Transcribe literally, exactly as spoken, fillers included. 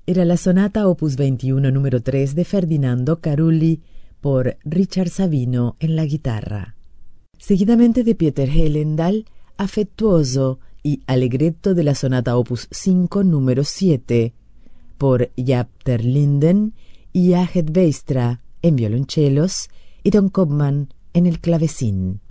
era la sonata opus veintiuno número tres de Ferdinando Carulli por Richard Savino en la guitarra. Seguidamente de Pieter Hellendahl, Afettuoso y Allegretto de la sonata opus cinco número siete por Jaap ter Linden y Aget Weistra en violonchelos y Don Kopman en el clavecín.